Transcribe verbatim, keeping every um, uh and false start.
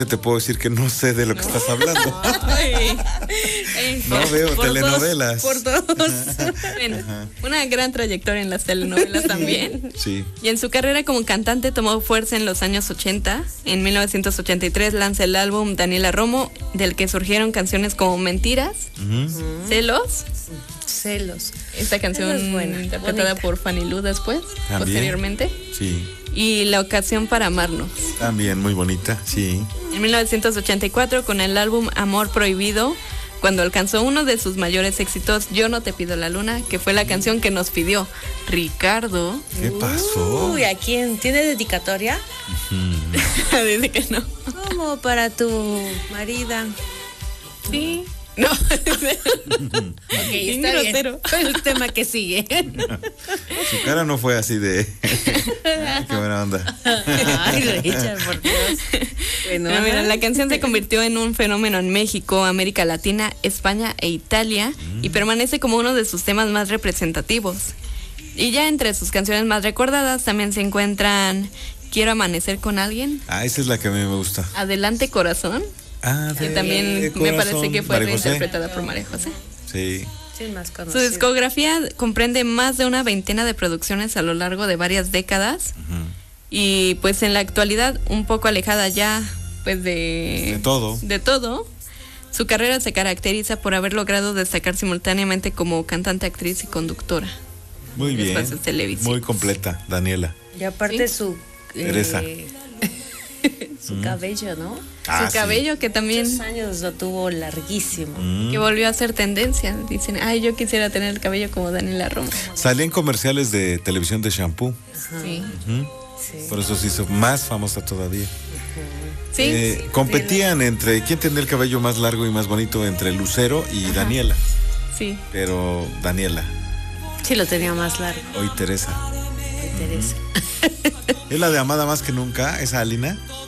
te puedo decir que no sé de lo que no. estás hablando. Ay, ay, no por, veo por telenovelas. Dos, por dos. Bueno, una gran trayectoria en las telenovelas también. Sí. Y en su carrera como cantante tomó fuerza en los años ochenta. En mil novecientos ochenta y tres lanza el álbum Daniela Romo, del que surgieron canciones como Mentiras, Uh-huh. Celos. Celos. Esta canción es buena, interpretada bonita. por Fanny Lu después, También. posteriormente. Sí. Y La ocasión para amarnos. También muy bonita, sí. En mil novecientos ochenta y cuatro, con el álbum Amor Prohibido, cuando alcanzó uno de sus mayores éxitos, Yo no te pido la luna, que fue la canción que nos pidió Ricardo. ¿Qué pasó? Uy, ¿a quién? ¿Tiene dedicatoria? Uh-huh. Dice que no. ¿Cómo para tu marida? Sí. No. Ok, Bien está grosero. bien. El tema que sigue. Su cara no fue así de... Ay, qué buena onda. Ay, Richard, por Dios. Bueno, No, mira, ajá. la canción se convirtió en un fenómeno en México, América Latina, España e Italia, mm. y permanece como uno de sus temas más representativos. Y ya entre sus canciones más recordadas también se encuentran Quiero amanecer con alguien, Ah, esa es la que a mí me gusta. Adelante corazón, Ah, que de también corazón. me parece que fue María José. reinterpretada por María José. Sí. Sí, más Su conocido. discografía comprende más de una veintena de producciones a lo largo de varias décadas, Uh-huh. y pues en la actualidad un poco alejada ya pues de, De todo. de todo. Su carrera se caracteriza por haber logrado destacar simultáneamente como cantante, actriz y conductora. Muy bien. Espacios televisivos. Muy completa, Daniela. Y aparte Sí. su... eh, Teresa. su cabello, ¿no? Ah, Su sí. cabello que también Muchos años lo tuvo larguísimo. Mm. que volvió a ser tendencia. Dicen, ay, yo quisiera tener el cabello como Daniela Romo. Salía en comerciales de televisión de shampoo. Sí. Ujú. Sí. Por eso se hizo más famosa todavía. Sí. Eh, competían entre quién tenía el cabello más largo y más bonito entre Lucero y Ajá. Daniela. Sí. Pero Daniela, Sí, lo tenía más largo. hoy Teresa. Ay, Teresa. ¿Es la de Amada más que nunca, esa Alina?